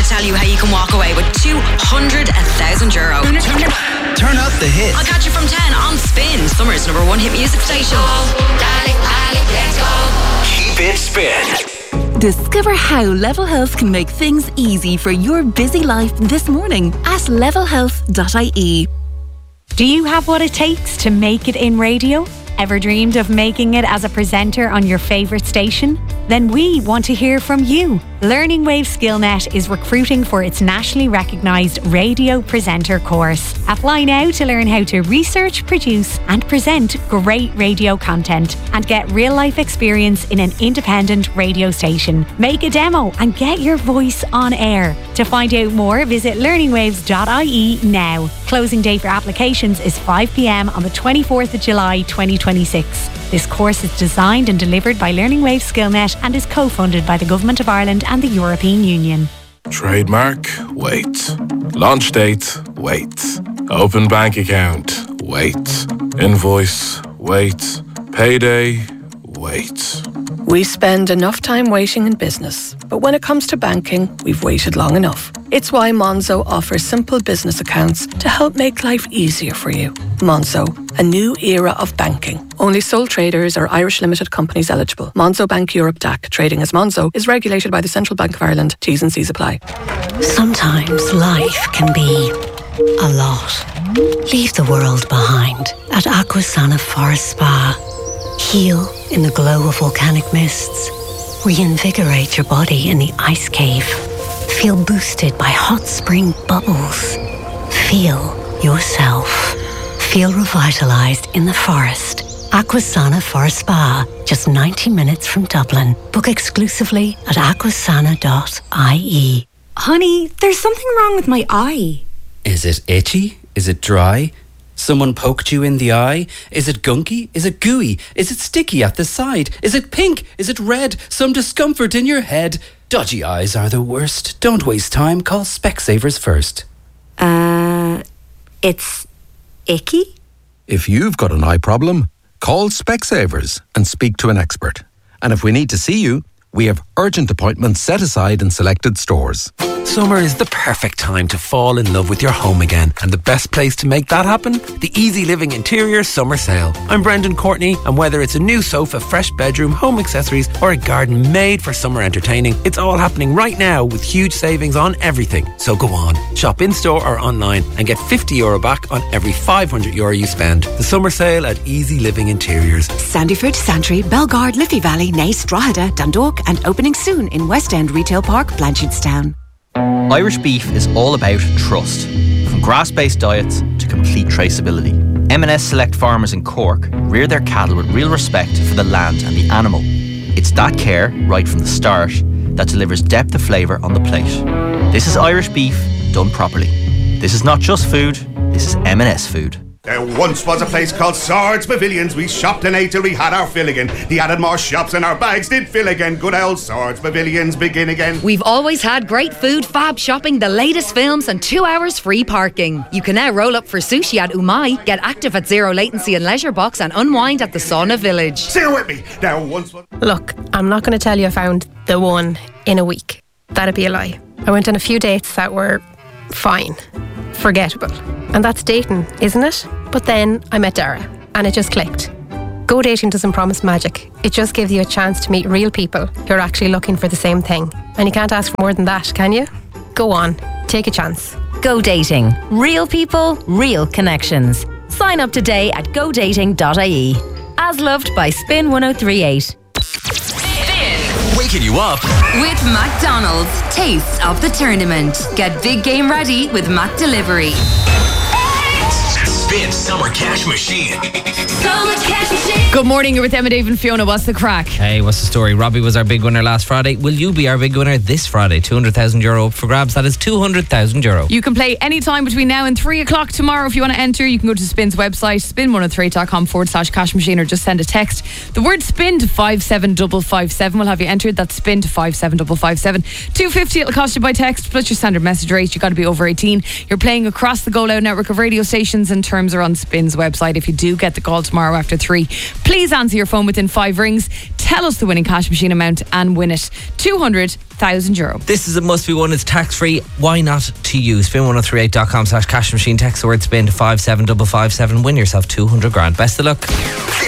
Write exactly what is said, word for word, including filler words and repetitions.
tell you how you can walk away with two hundred thousand euro. Turn up the hits. I'll catch you from ten on Spin, Summer's number one hit music station. Keep it Spin. Discover how Level Health can make things easy for your busy life this morning at level health dot I E. Do you have what it takes to make it in radio? Ever dreamed of making it as a presenter on your favourite station? Then we want to hear from you. Learning Wave SkillNet is recruiting for its nationally recognised radio presenter course. Apply now to learn how to research, produce and present great radio content and get real life experience in an independent radio station. Make a demo and get your voice on air. To find out more, visit learning waves dot I E now. Closing date for applications is five p m on the twenty-fourth of July twenty twenty-six. This course is designed and delivered by Learning Wave SkillNet and is co-funded by the Government of Ireland and the European Union. Trademark? Wait. Launch date? Wait. Open bank account? Wait. Invoice? Wait. Payday? Wait. We spend enough time waiting in business, but when it comes to banking, we've waited long enough. It's why Monzo offers simple business accounts to help make life easier for you. Monzo, a new era of banking. Only sole traders or Irish limited companies eligible. Monzo Bank Europe D A C, trading as Monzo, is regulated by the Central Bank of Ireland. T's and C's apply. Sometimes life can be a lot. Leave the world behind at Aquasana Forest Spa. Heal in the glow of volcanic mists. Reinvigorate your body in the ice cave. Feel boosted by hot spring bubbles. Feel yourself. Feel revitalized in the forest. Aquasana Forest Spa, just ninety minutes from Dublin. Book exclusively at aquasana dot I E. Honey, there's something wrong with my eye. Is it itchy? Is it dry? Someone poked you in the eye? Is it gunky? Is it gooey? Is it sticky at the side? Is it pink? Is it red? Some discomfort in your head? Dodgy eyes are the worst. Don't waste time. Call Specsavers first. Uh, it's icky? If you've got an eye problem, call Specsavers and speak to an expert. And if we need to see you, we have urgent appointments set aside in selected stores. Summer is the perfect time to fall in love with your home again. And the best place to make that happen? The Easy Living Interior Summer Sale. I'm Brendan Courtney, and whether it's a new sofa, fresh bedroom, home accessories, or a garden made for summer entertaining, it's all happening right now with huge savings on everything. So go on, shop in-store or online and get fifty euro back on every five hundred euro you spend. The Summer Sale at Easy Living Interiors. Sandyford, Santry, Belgard, Liffey Valley, Naas, Drogheda, Dundalk, and opening soon in West End Retail Park, Blanchardstown. Irish beef is all about trust. From grass-based diets to complete traceability. M and S Select Farmers in Cork rear their cattle with real respect for the land and the animal. It's that care, right from the start, that delivers depth of flavour on the plate. This is Irish beef done properly. This is not just food, this is M and S food. There once was a place called Swords Pavilions. We shopped and ate till we had our fill again. They added more shops and our bags did fill again. Good old Swords Pavilions begin again. We've always had great food, fab shopping, the latest films and two hours free parking. You can now roll up for sushi at Umai, get active at Zero Latency and Leisure Box and unwind at the Sauna Village. Stay with me. There once was... Look, I'm not going to tell you I found the one in a week. That'd be a lie. I went on a few dates that were fine, forgettable. And that's dating, isn't it? But then I met Dara and it just clicked. Go dating doesn't promise magic. It just gives you a chance to meet real people who are actually looking for the same thing. And you can't ask for more than that, can you? Go on, take a chance. Go dating. Real people, real connections. Sign up today at go dating dot I E. As loved by Spin one oh three eight. Waking you up with McDonald's. Taste of the tournament. Get big game ready with Mac Delivery. Spin Summer Cash Machine. Summer Cash Machine. Good morning, you're with Emma, Dave and Fiona. What's the crack? Hey, what's the story? Robbie was our big winner last Friday. Will you be our big winner this Friday? two hundred thousand euro up for grabs. That is two hundred thousand euro. You can play anytime between now and three o'clock tomorrow. If you want to enter, you can go to Spin's website, spin one oh three dot com forward slash cash machine, or just send a text. The word spin to five seven five five seven will have you entered. That's spin to five seven five five seven. two fifty it'll cost you by text, plus your standard message rate. You've got to be over eighteen. You're playing across the Go Loud network of radio stations, and terms are on Spin's website. If you do get the call tomorrow after three, please answer your phone within five rings. tell us the winning cash machine amount and win it. two hundred thousand euro. This is a must be one. It's tax free. Why not to you? spin one oh three eight dot com slash cash machine. Text the word spin to five seven five five seven. Win yourself two hundred grand. Best of luck.